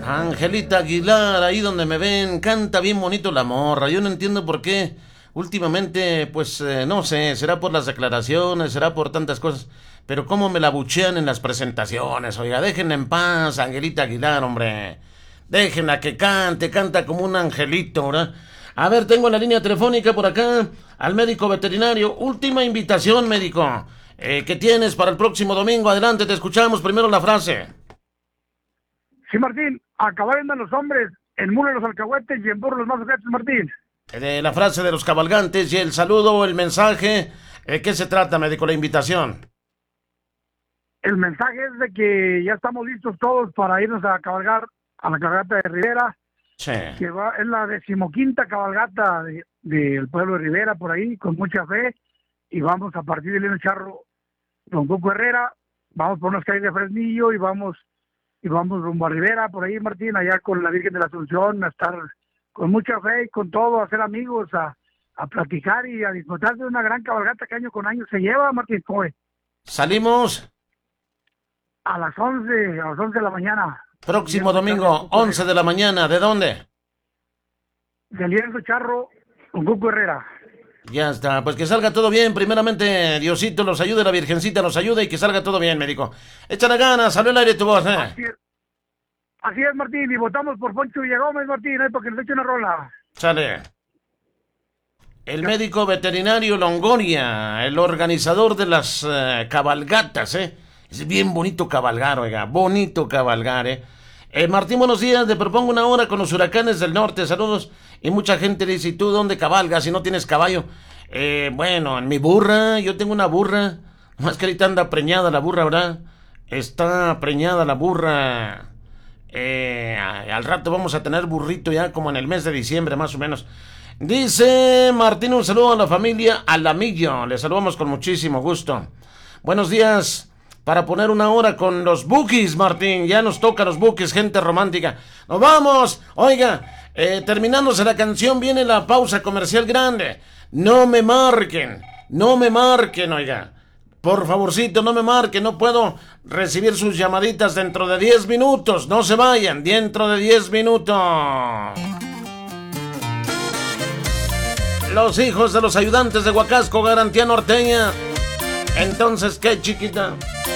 Angelita Aguilar, ahí donde me ven, canta bien bonito la morra. Yo no entiendo por qué. Últimamente, pues, no sé, será por las declaraciones, será por tantas cosas. Pero cómo me la buchean en las presentaciones, oiga, déjenla en paz, Angelita Aguilar, hombre. Déjenla que cante, canta como un angelito, ¿verdad? A ver, tengo la línea telefónica por acá al médico veterinario. Última invitación, médico. ¿Qué tienes para el próximo domingo? Adelante, te escuchamos. Primero la frase. Sí, Martín, a caballo andan los hombres, en mula los alcahuetes y en burro los más ojetes, Martín. La frase de los cabalgantes y el saludo o el mensaje. ¿Qué se trata, médico, la invitación? El mensaje es de que ya estamos listos todos para irnos a cabalgar a la cabalgata de Rivera, Sí. que es la 15ª cabalgata del pueblo de Rivera, por ahí, con mucha fe, y vamos a partir del Lino Charro, Don Coco Herrera, vamos por unas calles de Fresnillo y vamos rumbo a Rivera, por ahí, Martín, allá con la Virgen de la Asunción, a estar con mucha fe y con todo, a ser amigos, a platicar y a disfrutar de una gran cabalgata que año con año se lleva, Martín. Pues, Salimos a las 11 de la mañana. próximo domingo, 11 de la mañana. ¿De dónde? Del Lienzo Charro, con Cuco Herrera. Ya está, pues que salga todo bien. Primeramente, Diosito los ayude, la Virgencita los ayude y que salga todo bien, médico. Échale ganas, salió al aire tu voz, Así es, Martín, y votamos por Poncho Villagómez, Martín, para que nos eche una rola. Sale. El médico veterinario Longoria, el organizador de las cabalgatas, Es bien bonito cabalgar, oiga, bonito cabalgar, Martín, buenos días, te propongo una hora con los huracanes del norte, saludos. Y mucha gente dice, ¿y tú dónde cabalgas si no tienes caballo? Bueno, en mi burra, yo tengo una burra, más que ahorita anda preñada la burra, ¿verdad? Está preñada la burra. Al rato vamos a tener burrito ya como en el mes de diciembre, más o menos. Dice Martín, un saludo a la familia Alamillo. Le saludamos con muchísimo gusto. Buenos días. Para poner una hora con los Bukis, Martín. Ya nos toca los Bukis, gente romántica. ¡Nos vamos! Oiga, terminándose la canción, viene la pausa comercial grande. No me marquen, oiga. Por favorcito, no me marquen. No puedo recibir sus llamaditas dentro de 10 minutos. No se vayan, dentro de 10 minutos. Los hijos de los ayudantes de Huacasco, garantía norteña. Entonces, ¿qué, chiquita?